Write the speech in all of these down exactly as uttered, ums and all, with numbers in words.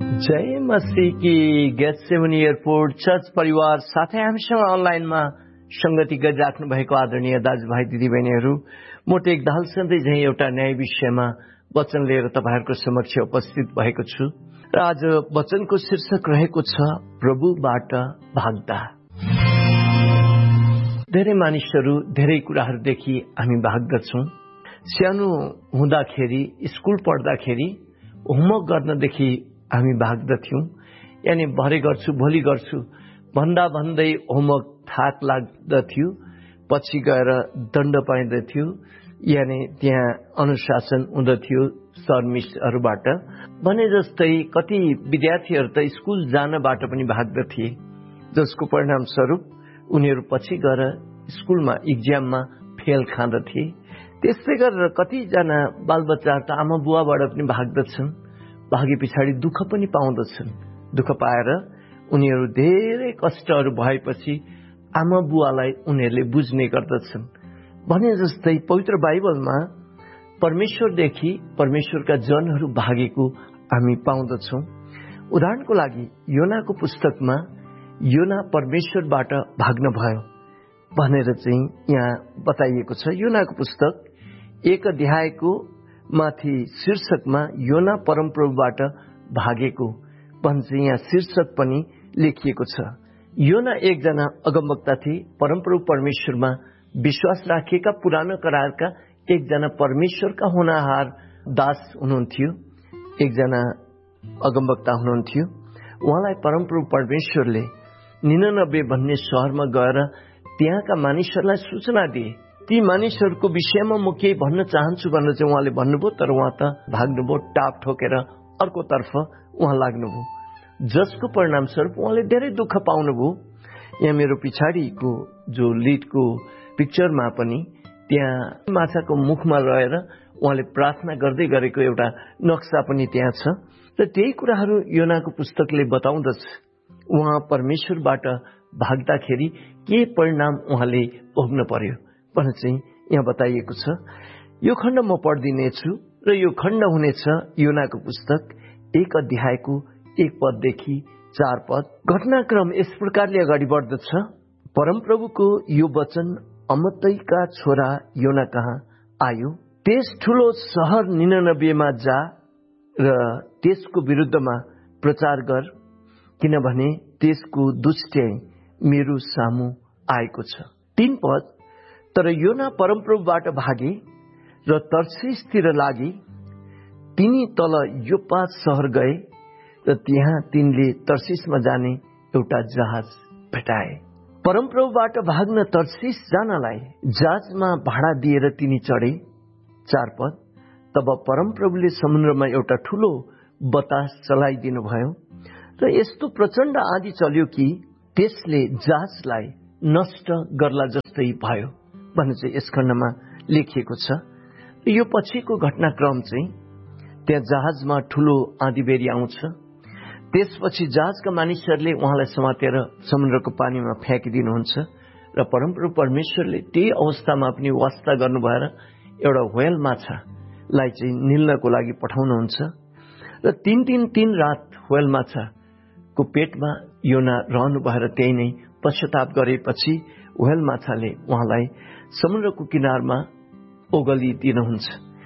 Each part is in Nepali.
जय मसीह की गेत्सेमनी एयरपोर्ट चर्च परिवार साथै हामीसँग अनलाइनमा संगति गरिराख्नु भएको आदरणीय दाजुभाइ दिदीबहिनीहरू, म टेक दाहाल सधैँ झै एउटा न्याय विषयमा वचन लिएर तपाईहरुको समक्ष उपस्थित भएको छु र आज वचनको शीर्षक रहेको छ प्रभुबाट भाग्दा। धेरै मानिसहरू धेरै कुराहरूदेखि हामी भाग्दछौं। सानो हुँदाखेरि स्कुल पढ्दाखेरि होमवर्क गर्नदेखि हामी भाग्दथ्यौं, यानी भरे गर्छु भोलि गर्छु भन्दा भन्दै होमवर्क थाक लाग्दथ्यो, पछि गएर दण्ड पाइँदथ्यो, यानी त्यहाँ अनुशासन हुँदथ्यो सर मिसहरूबाट। भने जस्तै कति विद्यार्थीहरू त स्कुल जानबाट पनि भाग्दथे, जसको परिणाम स्वरूप उनीहरू पछि गएर स्कुलमा इक्जाममा फेल खाँदथे। त्यस्तै गरेर कतिजना बालबच्चाहरू त आमा बुवाबाट पनि भाग्दछन्, भागे पछाडि दुःख पनि पाउँदछन्। दुःख पाएर उनीहरू धेरै कष्टहरू भएपछि आमा बुवालाई उनीहरूले बुझ्ने गर्दछन्। भने जस्तै पवित्र बाइबलमा परमेश्वरदेखि परमेश्वरका जनहरू भागेको हामी पाउँदछौं। उदाहरणको लागि योनाको पुस्तकमा योना परमेश्वरबाट भाग्न भयो भनेर चाहिँ यहाँ बताइएको छ। योनाको पुस्तक एक अध्यायको माथि शीर्षकमा योना परमप्रभुबाट भागेको भन्छ, यहाँ शीर्षक पनि लेखिएको छ। योना एकजना अगमवक्ता थिए, परमप्रभु परमेश्वरमा विश्वास राखेका पुरानो करारका एकजना परमेश्वरका होनहार दास हुनुहुन्थ्यो, एकजना अगमवक्ता हुनुहुन्थ्यो। उहाँलाई परमप्रभु परमेश्वरले निननबे भन्ने शहरमा गएर त्यहाँका मानिसहरूलाई सूचना दिए। ती मानिसहरूको विषयमा म केही भन्न चाहन्छु भनेर चाहिँ उहाँले भन्नुभयो, तर उहाँ त भाग्नुभयो, टाप ठोकेर अर्कोतर्फ उहाँ लाग्नुभयो, जसको परिणाम स्वरूप उहाँले धेरै दुःख पाउनुभयो। यहाँ मेरो पछाडिको जो लिडको पिक्चरमा पनि त्यहाँ माछाको मुखमा रहेर उहाँले प्रार्थना गर्दै गरेको एउटा नक्सा पनि त्यहाँ छ। र त्यही कुराहरू योनाको पुस्तकले बताउँदछ। उहाँ परमेश्वरबाट भाग्दाखेरि के परिणाम उहाँले भोग्न पर्यो भने चाहिँ यहाँ बताइएको छ। यो खण्ड म पढ्दिनेछु र यो खण्ड हुनेछ योनाको पुस्तक एक अध्यायको एक पददेखि चार पद। घटनाक्रम यस प्रकारले अगाडि बढ्दछ। परमप्रभुको यो वचन अमत्तैका छोरा योना कहाँ आयो, त्यस ठूलो शहर निननबेमा जा र त्यसको विरुद्धमा प्रचार गर, किनभने त्यसको दुष्टाइ मेरो सामु आएको छ। तीन पद। तर योना परमप्रभुबाट भागे र तर्सीसतिर लागे। तिनी तल योप्पा शहर गए र त्यहाँ तिनले तर्सीसमा जाने एउटा जहाज भेटाए। परमप्रभुबाट भाग्न तर्सीस जानलाई जहाजमा भाडा दिएर तिनी चढे। चार पद। तब परमप्रभुले समुद्रमा एउटा ठूलो बतास चलाइदिनु भयो र यस्तो प्रचण्ड आँधी चल्यो कि त्यसले जहाजलाई नष्ट गर्ला जस्तै भयो भन्ने चाहिँ यस खण्डमा लेखिएको छ। यो पछिको घटनाक्रम चाहिँ त्यहाँ जहाजमा ठूलो आँधीबेरी आउँछ। त्यसपछि जहाजका मानिसहरूले उहाँलाई समातेर समुद्रको पानीमा फ्याँकिदिनुहुन्छ र परमप्रभु परमेश्वरले त्यही अवस्थामा पनि वास्ता गर्नु भएर एउटा व्हेल माछालाई चाहिँ निल्नको लागि पठाउनुहुन्छ र तीन दिन तीन रात व्हेल माछाको पेटमा योना रहनु भएर त्यही नै पश्चाताप गरेपछि व्हेल माछाले उहाँलाई समुद्रको किनारमा ओगलिदिनुहुन्छ।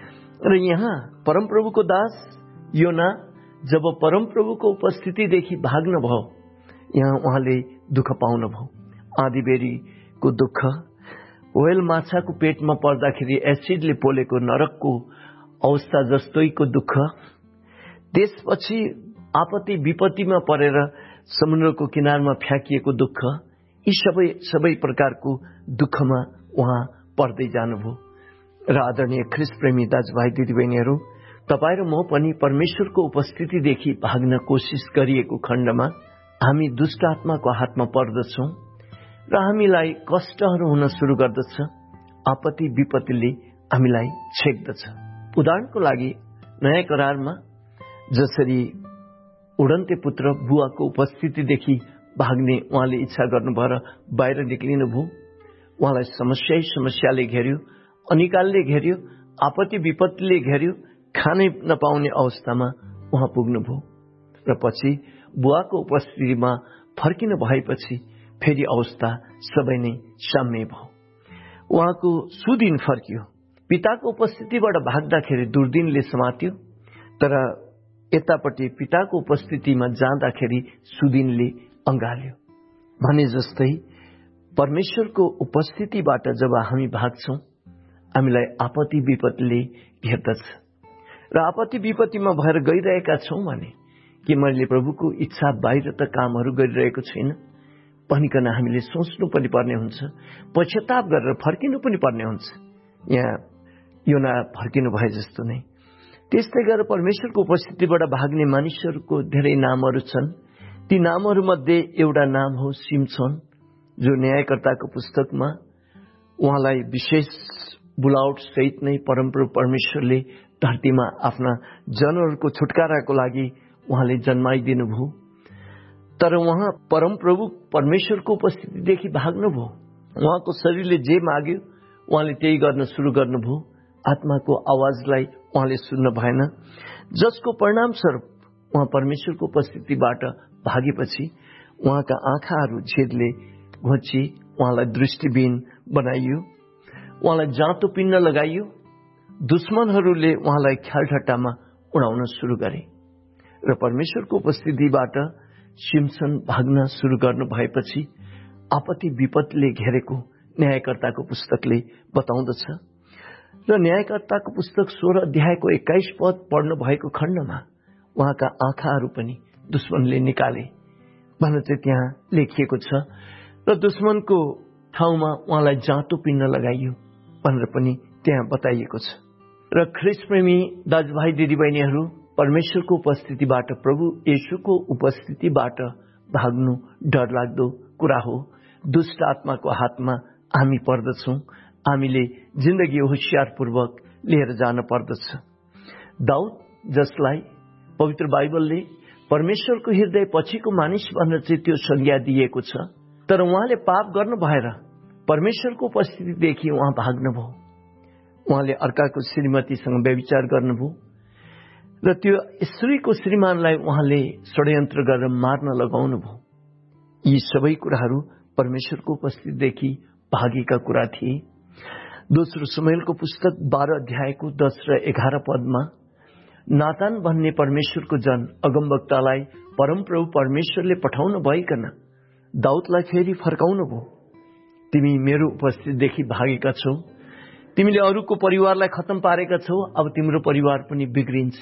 र यहाँ परमप्रभुको दास योना जब परमप्रभुको उपस्थितिदेखि भाग्न भयो, यहाँ उहाँले दुःख पाउनुभयो। आँधीबेरीको दुःख, व्हेल माछाको पेटमा पर्दाखेरि एसिडले पोलेको नरकको अवस्था जस्तैको दुःख, त्यसपछि आपत्ति विपत्तिमा परेर समुद्रको किनारमा फ्याँकिएको दुःख, यी सबै सबै प्रकारको दुःखमा उहाँ पर्दै जानुभयो। र आदरणीय ख्रीष्ट प्रेमी दाजुभाइ दिदीबहिनीहरू, तपाईँ र म पनि परमेश्वरको उपस्थितिदेखि भाग्न कोसिस गरिएको खण्डमा हामी दुष्ट आत्माको हातमा पर्दछौं र हामीलाई कष्टहरू हुन सुरु गर्दछ। आपत्ति विपत्तिले हामीलाई छेक्दछ। उदाहरणको लागि नयाँ करारमा जसरी उडन्ते पुत्र बुवाको उपस्थितिदेखि भाग्ने उहाँले इच्छा गर्नु भएर बाहिर निक्लिनुभयो। उहाँलाई समस्या समस्याले घेर्यो, अनिकालले घेर्यो, आपत्ति विपत्तिले घेर्यो, खानै नपाउने अवस्थामा उहाँ पुग्नुभयो। र पछि बुवाको उपस्थितिमा फर्किनु भएपछि फेरि अवस्था सबै नै साम्य भयो। उहाँको सुदिन फर्कियो। पिताको उपस्थितिबाट भाग्दाखेरि दुर्दिनले समात्यो, तर यतापट्टि पिताको उपस्थितिमा जाँदाखेरि सुदिनले अँगाल्यो। भने जस्तै परमेश्वरको उपस्थितिबाट जब हामी भाग्छौं, हामीलाई आपत्ति विपत्तिले घेर्दछ र आपत्ति विपत्तिमा भएर गइरहेका छौं भने कि मैले प्रभुको इच्छा बाहिर त कामहरू गरिरहेको छैन भनिकन हामीले सोच्नु पनि पर्ने हुन्छ, पश्चाताप गरेर फर्किनु पनि पर्ने हुन्छ। यहाँ योना फर्किनु भए जस्तो नै। त्यस्तै गरेर परमेश्वरको उपस्थितिबाट भाग्ने मानिसहरूको धेरै नामहरू छन्। ती नामहरूमध्ये एउटा नाम हो सिमसोन, जो न्यायकर्ताको पुस्तकमा उहाँलाई विशेष बुलावट सहित नै परमप्रभु परमेश्वरले धरतीमा आफ्ना जनहरूको छुटकाराको लागि उहाँले जन्माइदिनु भयो। तर उहाँ परमप्रभु परमेश्वरको उपस्थितिदेखि भाग्नुभयो। उहाँको शरीरले जे माग्यो उहाँले त्यही गर्न सुरु गर्नुभयो। आत्माको आवाजलाई उहाँले सुन्न भएन, जसको परिणामस्वरूप उहाँ परमेश्वरको उपस्थितिबाट भागेपछि उहाँका आँखाहरू झेलले घोची उहाँलाई दृष्टिविहीन बनाइयो, उहाँलाई जाँतो पिन्न लगाइयो। दुश्मनहरूले उहाँलाई ख्यालठट्टामा उडाउन सुरु गरे र परमेश्वरको उपस्थितिबाट सिमसन भाग्न सुरु गर्नु भएपछि आपत्ति विपत्तिले घेरेको न्यायकर्ताको पुस्तकले बताउँदछ। र न्यायकर्ताको पुस्तक सोह्र अध्यायको एक्काइस पद पढ्नु भएको खण्डमा उहाँका आँखाहरू पनि दुश्मनले निकाले भनेर चाहिँ त्यहाँ लेखिएको छ र दुश्मनको ठाउँमा उहाँलाई जाँतो पिन्न लगाइयो भनेर पनि त्यहाँ बताइएको छ। र ख्रिस्ट प्रेमी दाजुभाइ दिदीबहिनीहरू, परमेश्वरको उपस्थितिबाट, प्रभु येशूको उपस्थितिबाट भाग्नु डरलाग्दो कुरा हो। दुष्ट आत्माको हातमा हामी पर्दछौं। हामीले जिन्दगी होशियारपूर्वक लिएर जान पर्दछ। दाउद, जसलाई पवित्र बाइबलले परमेश्वरको हृदय पछिको मानिस भनेर चाहिँ त्यो संज्ञा दिएको छ, तर उहाँले पाप गर्नु भएर परमेश्वरको उपस्थितिदेखि उहाँ भाग्नुभयो। उहाँले अर्काको श्रीमतीसँग व्यभिचार गर्नुभयो र त्यो स्त्रीको श्रीमानलाई उहाँले षड्यन्त्र गरेर मार्न लगाउनु भयो। यी सबै कुराहरू परमेश्वरको उपस्थितिदेखि भागेका कुरा थिए। दोस्रो शमूएलको पुस्तक बाह्र अध्यायको दस र एघार पदमा नातान भन्ने परमेश्वरको जन अगमवक्तालाई परमप्रभु परमेश्वरले पठाउनु भइकन दाउदलाई फेरि फर्काउनु भयो। तिमी मेरो उपस्थितिदेखि भागेका छौ, तिमीले अरूको परिवारलाई खत्तम पारेका छौ, अब तिम्रो परिवार पनि बिग्रिन्छ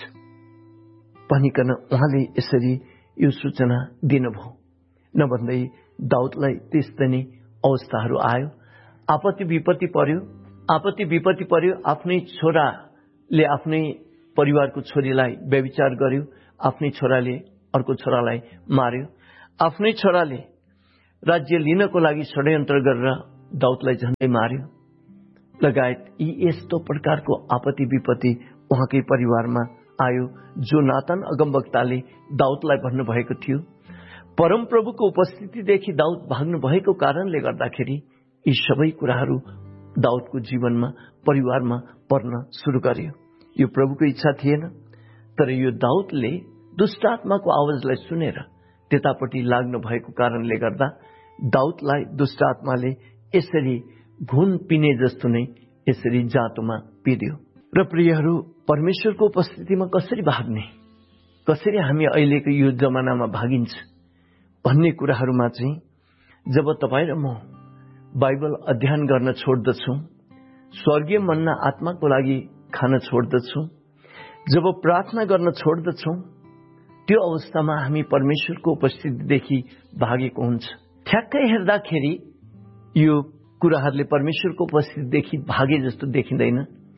भनिकन उहाँले यसरी यो सूचना दिनुभयो। नभन्दै दाउदलाई त्यस्तै नै अवस्थाहरू आयो। आपत्ति विपत्ति पर्यो, आपत्ति विपत्ति पर्यो। आफ्नै छोराले आफ्नै परिवारको छोरीलाई व्यभिचार गर्यो, आफ्नै छोराले अर्को छोरालाई मार्यो, आफ्नै छोराले राज्य लिनको लागि षड्यन्त्र गरेर दाउदलाई झन्डै मार्यो लगायत यी यस्तो प्रकारको आपत्ति विपत्ति उहाँकै परिवारमा आयो, जो नातान अगमवक्ताले दाउदलाई भन्नुभएको थियो। परमप्रभुको उपस्थितिदेखि दाउद भाग्नु भएको कारणले गर्दाखेरि यी सबै कुराहरू दाउदको जीवनमा, परिवारमा पर्न सुरु गर्यो। यो प्रभुको इच्छा थिएन, तर यो दाउदले दुष्ट आत्माको आवाजलाई सुनेर त्यतापट्टि लाग्नु भएको कारणले गर्दा दाउदलाई दुष्ट आत्माले यसरी घुन पिने जस्तो नै यसरी जाँतोमा पिदियो। र प्रियहरू, परमेश्वरको उपस्थितिमा कसरी भाग्ने, कसरी हामी अहिलेको यो जमानामा भागिन्छ भन्ने कुराहरूमा चाहिँ जब तपाईँ र म बाइबल अध्ययन गर्न छोड्दछौँ, स्वर्गीय मन्ना आत्माको लागि खान छोड्दछौँ, जब प्रार्थना गर्न छोड्दछौँ, त्यो अवस्थामा हामी परमेश्वरको उपस्थितिदेखि भागेको हुन्छ। ठ्याक्कै हेर्दाखेरि यो कुराहरूले परमेश्वरको उपस्थितिदेखि भागे जस्तो देखिँदैन,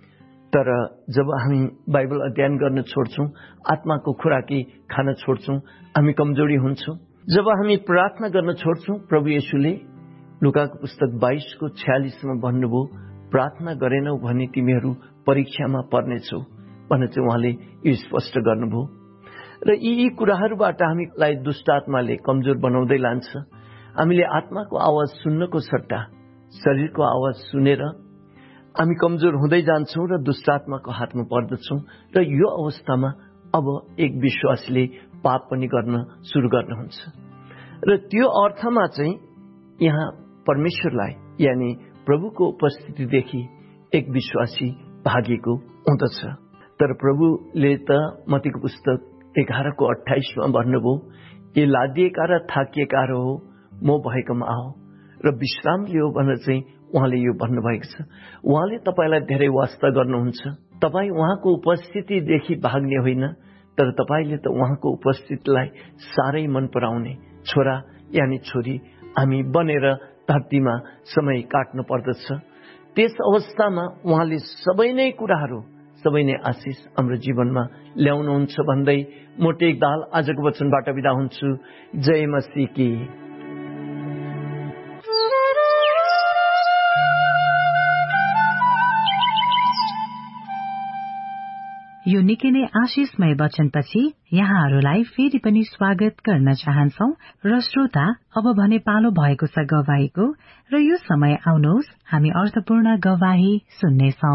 तर जब हामी बाइबल अध्ययन गर्न छोड्छौँ, आत्माको खुराकी खान छोड्छौँ, हामी कमजोरी हुन्छौँ। जब हामी प्रार्थना गर्न छोड्छौँ, प्रभु येशूले लुकाको पुस्तक बाइसको छ्यालिसमा भन्नुभयो, प्रार्थना गरेनौ भने तिमीहरू परीक्षामा पर्नेछौ भनेर चाहिँ उहाँले यो स्पष्ट गर्नुभयो। र यी यी कुराहरूबाट हामीलाई दुष्ट आत्माले कमजोर बनाउँदै लान्छ। हामीले आत्माको आवाज सुन्नको सट्टा शरीरको आवाज सुनेर हामी कमजोर हुँदै जान्छौँ र दुष्ट आत्माको हातमा पर्दछौँ। र यो अवस्थामा अब एक विश्वासीले पाप पनि गर्न सुरु गर्नुहुन्छ। र त्यो अर्थमा चाहिँ यहाँ परमेश्वरलाई यानी प्रभुको उपस्थितिदेखि एक विश्वासी भागेको हुँदछ। तर प्रभुले त मत्तीको पुस्तक एघारको अठाइसमा भन्नुभयो, ए लादिएका र थाकिएकाहरू हो, म भएकोमा आओ र विश्राम लियो भनेर चाहिँ उहाँले यो भन्नुभएको छ। उहाँले तपाईँलाई धेरै वास्ता गर्नुहुन्छ। तपाईँ उहाँको उपस्थितिदेखि भाग्ने होइन, तर तपाईँले त उहाँको उपस्थितिलाई साह्रै मन पराउने छोरा यानी छोरी हामी बनेर धरतीमा समय काट्नु पर्दछ। त्यस अवस्थामा उहाँले सबै नै कुराहरू, सबै नै आशिष हाम्रो जीवनमा ल्याउनुहुन्छ भन्दै म टेकदाल आजको वचनबाट बिदा हुन्छु। जय मसीह की। यो निकै नै आशिषमय वचनपछि यहाँहरूलाई फेरि पनि स्वागत गर्न चाहन्छौ। र श्रोता, अब भने पालो भएको छ गवाहीको, र यो समय आउनुहोस् हामी अर्थपूर्ण गवाही सुन्नेछौ।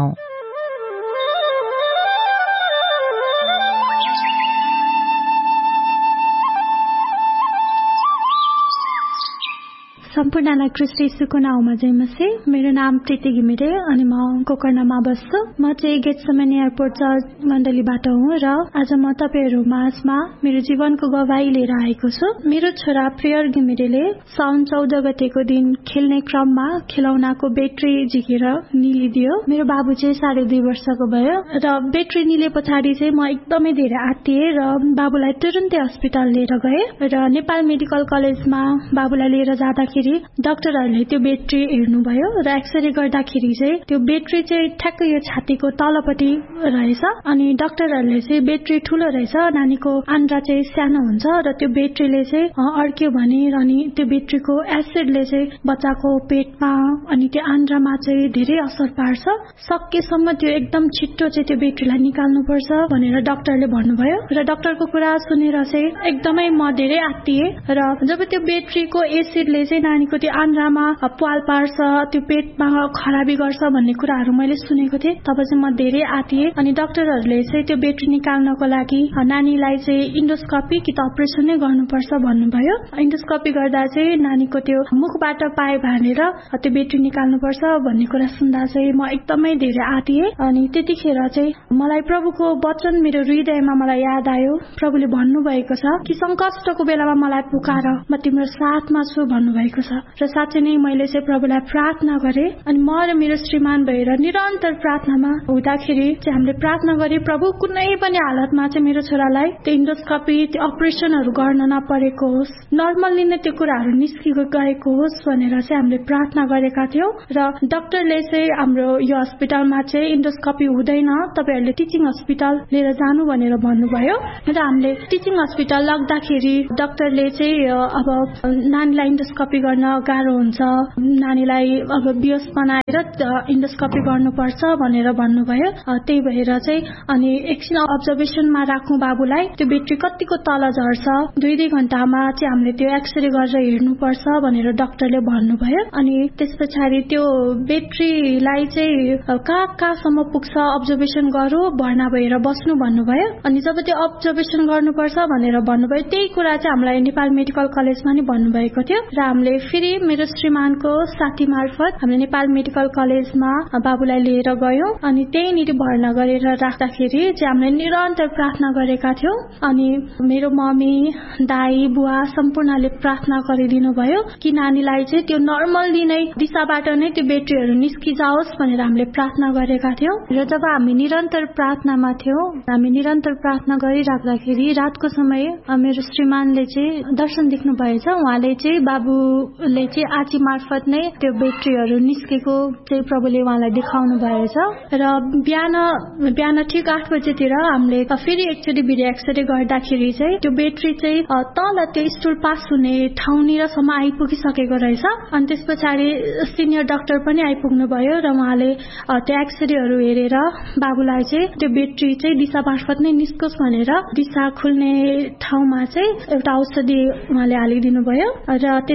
सम्पूर्णलाई ख्रीष्ट येशूको नाउँमा जय मसीह। मेरो नाम प्रीति घिमिरे अनि म गोकर्णमा बस्छु। म चाहिँ गेटसम्म एयरपोर्ट चर्च मण्डलीबाट हुँ र आज म तपाईहरु माझमा मेरो जीवनको गवाही लिएर आएको छु। मेरो छोरा प्रियर घिमिरेले साउन चौध गतेको दिन खेल्ने क्रममा खेलौनाको ब्याट्री झिकेर निलिदियो। मेरो बाबु चाहिँ साढे दुई वर्षको भयो र ब्याट्री निले पछाडि चाहिँ म एकदमै धेरै आत्तिएँ र बाबुलाई तुरुन्तै अस्पताल लिएर गए र नेपाल मेडिकल कलेजमा बाबुलाई लिएर जाँदाखेरि डाक्टरहरूले त्यो ब्याट्री हेर्नुभयो र एक्सरे गर्दाखेरि चाहिँ त्यो ब्याट्री चाहिँ ठ्याक्कै यो छातीको तलपट्टि रहेछ। अनि डाक्टरहरूले चाहिँ ब्याट्री ठुलो रहेछ, नानीको आन्द्रा चाहिँ सानो हुन्छ र त्यो ब्याट्रीले चाहिँ अड्क्यो भने अनि त्यो ब्याट्रीको एसिडले चाहिँ बच्चाको पेटमा अनि त्यो आन्द्रामा चाहिँ धेरै असर पार्छ। सकेसम्म त्यो एकदम छिट्टो चाहिँ त्यो ब्याट्रीलाई निकाल्नुपर्छ भनेर डाक्टरले भन्नुभयो र डाक्टरको कुरा सुनेर चाहिँ एकदमै म धेरै आत्तिएँ र जब त्यो ब्याट्रीको एसिडले चाहिँ नानीको त्यो आन्द्रामा पाल पार्छ, त्यो पेटमा खराबी गर्छ भन्ने कुराहरू मैले सुनेको थिएँ, तब चाहिँ म धेरै आत्तिएँ। अनि डाक्टरहरूले चाहिँ त्यो ब्याट्री निकाल्नको लागि नानीलाई चाहिँ इन्डोस्कोपी कि त अपरेसन नै गर्नुपर्छ भन्नुभयो। इन्डोस्कोपी गर्दा चाहिँ नानीको त्यो मुखबाट पाए भनेर त्यो ब्याट्री निकाल्नुपर्छ भन्ने कुरा सुन्दा चाहिँ म एकदमै धेरै आत्तिएँ। अनि त्यतिखेर चाहिँ मलाई प्रभुको वचन मेरो हृदयमा मलाई याद आयो। प्रभुले भन्नुभएको छ कि संकष्टको बेलामा मलाई पुकार, म तिम्रो साथमा छु भन्नुभएको छ। र साँच्चै नै मैले चाहिँ प्रभुलाई प्रार्थना गरेँ अनि म र मेरो श्रीमान भएर निरन्तर प्रार्थनामा हुँदाखेरि चाहिँ हामीले प्रार्थना गरे, प्रभु कुनै पनि हालतमा चाहिँ मेरो छोरालाई त्यो इन्डोस्कोपी त्यो अपरेसनहरू गर्न नपरेको होस्, नर्मल्ली नै त्यो कुराहरू निस्किएको गएको होस् भनेर चाहिँ हामीले प्रार्थना गरेका थियौँ। र डाक्टरले चाहिँ हाम्रो यो अस्पतालमा चाहिँ इन्डोस्कोपी हुँदैन, तपाईहरूले टिचिङ अस्पताल लिएर जानु भनेर भन्नुभयो। र हामीले टिचिङ अस्पताल लग्दाखेरि डाक्टरले चाहिँ अब नानीलाई इन्डोस्कोपी गर्न गाह्रो हुन्छ, नानीलाई अब बियोस बनाएर इन्डोस्कोपी गर्नुपर्छ भनेर भन्नुभयो। त्यही भएर चाहिँ अनि एकछिन अब्जर्भेसनमा राख्नु बाबुलाई, त्यो ब्याट्री कतिको तल झर्छ, दुई दुई घण्टामा चाहिँ हामीले त्यो एक्सरे गरेर हेर्नुपर्छ भनेर डाक्टरले भन्नुभयो। अनि त्यस पछाडि त्यो ब्याट्रीलाई चाहिँ कहाँ कहाँसम्म पुग्छ अब्जर्भेसन गरौँ, भर्ना भएर बस्नु भन्नुभयो। अनि जब त्यो अब्जर्भेसन गर्नुपर्छ भनेर भन्नुभयो, त्यही कुरा चाहिँ हामीलाई नेपाल मेडिकल कलेजमा नि भन्नुभएको थियो। र हामीले फेरि मेरो श्रीमानको साथी मार्फत हामीले नेपाल मेडिकल कलेजमा बाबुलाई लिएर गयौं अनि त्यहीँनिर भर्ना गरेर राख्दाखेरि चाहिँ हामीले निरन्तर प्रार्थना गरेका थियौं। अनि मेरो मम्मी, दाई, बुवा सम्पूर्णले प्रार्थना गरिदिनु भयो कि नानीलाई चाहिँ त्यो नर्मल्ली नै दिशाबाट नै त्यो ब्याट्रीहरू निस्किजाओस् भनेर हामीले प्रार्थना गरेका थियौं। र जब हामी निरन्तर प्रार्थनामा थियौं, हामी निरन्तर प्रार्थना गरिराख्दाखेरि रातको समय मेरो श्रीमानले चाहिँ दर्शन देख्नु भएछ। उहाँले चाहिँ बाबुले चाहिँ आची मार्फत नै त्यो ब्याट्रीहरू निस्केको चाहिँ प्रभुले उहाँलाई देखाउनु भएछ। र बिहान बिहान ठिक आठ बजेतिर हामीले फेरि एकचोटि भिडियो एक्सरे गर्दाखेरि चाहिँ त्यो ब्याट्री चाहिँ तल त्यो स्टुल पास हुने ठाउँनिरसम्म आइपुगिसकेको रहेछ। अनि त्यस पछाडि सिनियर डाक्टर पनि आइपुग्नु भयो र उहाँले त्यो एक्सरेहरू हेरेर बाबुलाई चाहिँ त्यो ब्याट्री चाहिँ दिशा मार्फत नै निस्कोस् भनेर दिशा खुल्ने ठाउँमा चाहिँ एउटा औषधि उहाँले हालिदिनु भयो। र त्यस पछाडि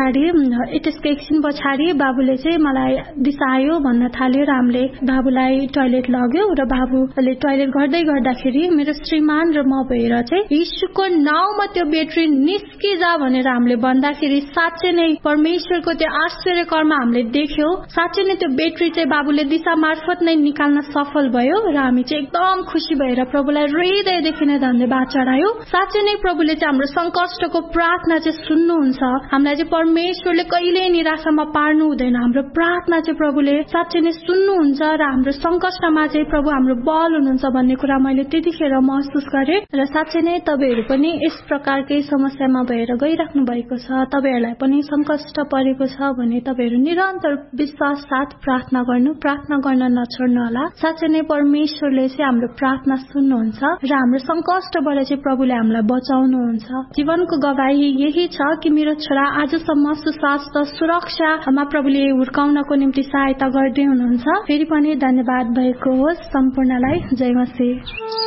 पछाडि त्यसको एकछिन पछाडि बाबुले चाहिँ मलाई दिसायो भन्न थाल्यो र हामीले बाबुलाई टोयलेट लग्यो र बाबुले टोयलेट गर्दै गर्दाखेरि मेरो श्रीमान र म भएर चाहिँ यीशुको नाउँमा त्यो ब्याट्री निस्किजा भनेर हामीले भन्दाखेरि साँच्चै नै परमेश्वरको त्यो आश्चर्य कर्म हामीले देख्यौ। साँच्चै नै त्यो ब्याट्री चाहिँ बाबुले दिशा मार्फत नै निकाल्न सफल भयो र हामी चाहिँ एकदम खुसी भएर प्रभुलाई हृदयदेखि नै धन्यवाद चढायौ। साँच्चै नै प्रभुले चाहिँ हाम्रो संकष्टको प्रार्थना चाहिँ सुन्नुहुन्छ। हामीलाई चाहिँ परमेश्वरले कहिल्यै निराशामा पार्नु हुँदैन। हाम्रो प्रार्थना चाहिँ प्रभुले साँच्चै नै सुन्नुहुन्छ र हाम्रो संकष्टमा चाहिँ प्रभु हाम्रो बल हुनुहुन्छ भन्ने कुरा मैले त्यतिखेर महसुस गरेँ। र साँच्चै नै तपाईहरू पनि यस प्रकारकै समस्यामा भएर गइराख्नु भएको छ, तपाईहरूलाई पनि संकष्ट परेको छ भने तपाईहरू निरन्तर विश्वास साथ प्रार्थना गर्नु, प्रार्थना गर्न नछोड्नु होला। साँच्चै नै परमेश्वरले चाहिँ हाम्रो प्रार्थना सुन्नुहुन्छ र हाम्रो संकष्टबाट चाहिँ प्रभुले हामीलाई बचाउनुहुन्छ। जीवनको गवाही यही छ कि मेरो छोरा आजसम्म सुस्वास्थ्य सुरक्षामा प्रभुले हुर्काउनको निम्ति सहायता गर्दै हुनुहुन्छ। फेरि पनि धन्यवाद भएको होस् सम्पूर्णलाई। जय मसीह।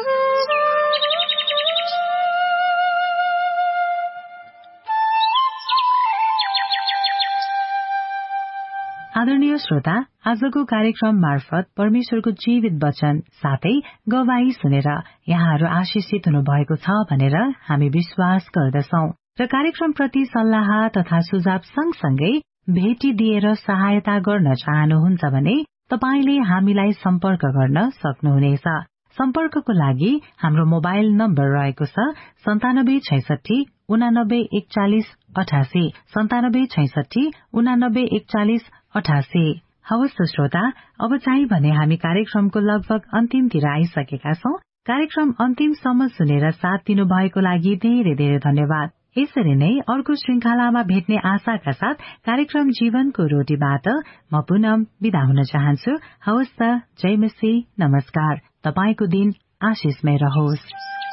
आदरणीय श्रोता, आजको कार्यक्रम मार्फत परमेश्वरको जीवित वचन साथै गवाही सुनेर यहाँहरू आशिषित हुनुभएको छ भनेर हामी विश्वास गर्दछौं र कार्यक्रम प्रति सल्लाह तथा सुझाव सँगसँगै भेटी दिएर सहायता गर्न चाहनुहुन्छ भने तपाईले हामीलाई सम्पर्क गर्न सक्नुहुनेछ। सम्पर्कको लागि हाम्रो मोबाइल नम्बर रहेको छ सन्तानब्बे छैसठी उनानब्बे एकचालिस अठासी सन्तानब्बे छैसठी उनानब्बे एकचालिस अठासी। हवस् श्रोता, अब चाहिँ भने हामी कार्यक्रमको लगभग अन्तिमतिर आइसकेका छौं। कार्यक्रम अन्तिमसम्म सुनेर साथ दिनु भएको लागि धेरै धेरै धन्यवाद। यसरी नै अर्को श्रृंखलामा भेट्ने आशाका साथ कार्यक्रम जीवनको रोटीबाट म पुनः बिदा हुन चाहन्छु। हवस् त, जय मसीह, नमस्कार। तपाईको दिन आशिषमय रहोस्।